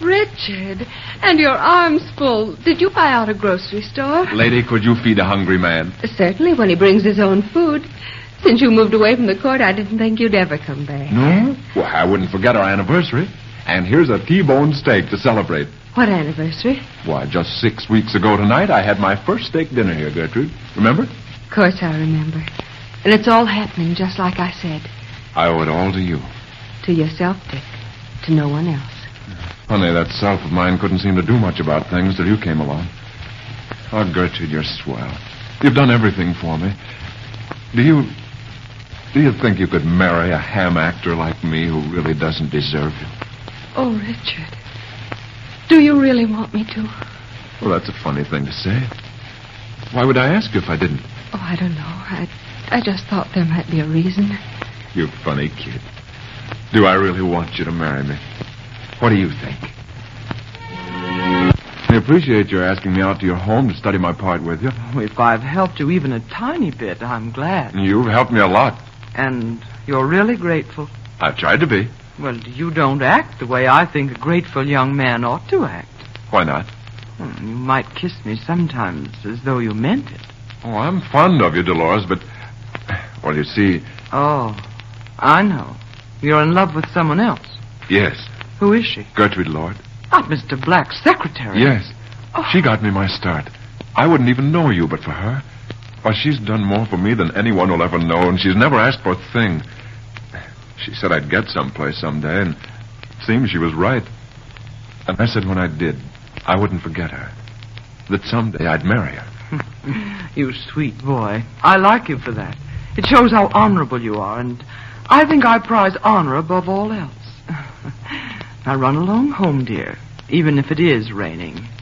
Richard, and your arms full. Did you buy out a grocery store? Lady, could you feed a hungry man? Certainly, when he brings his own food. Since you moved away from the court, I didn't think you'd ever come back. No? Well, I wouldn't forget our anniversary. And here's a T-bone steak to celebrate. What anniversary? Why, just 6 weeks ago tonight, I had my first steak dinner here, Gertrude. Remember? Of course I remember. And it's all happening just like I said. I owe it all to you. To yourself, Dick. To no one else. Honey, that self of mine couldn't seem to do much about things till you came along. Oh, Gertrude, you're swell. You've done everything for me. Do you think you could marry a ham actor like me who really doesn't deserve you? Oh, Richard. Do you really want me to? Well, that's a funny thing to say. Why would I ask you if I didn't? Oh, I don't know. I just thought there might be a reason. You funny kid. Do I really want you to marry me? What do you think? I appreciate your asking me out to your home to study my part with you. Oh, if I've helped you even a tiny bit, I'm glad. You've helped me a lot. And you're really grateful? I've tried to be. Well, you don't act the way I think a grateful young man ought to act. Why not? Well, you might kiss me sometimes as though you meant it. Oh, I'm fond of you, Dolores, but... Well, you see... Oh, I know. You're in love with someone else. Yes. Who is she? Gertrude Lord. Not Mr. Black's secretary. Yes. Oh. She got me my start. I wouldn't even know you but for her. Well, she's done more for me than anyone will ever know, and she's never asked for a thing. She said I'd get someplace someday, and it seems she was right. And I said when I did, I wouldn't forget her. That someday I'd marry her. You sweet boy. I like you for that. It shows how honorable you are, and I think I prize honor above all else. Now run along home, dear, even if it is raining.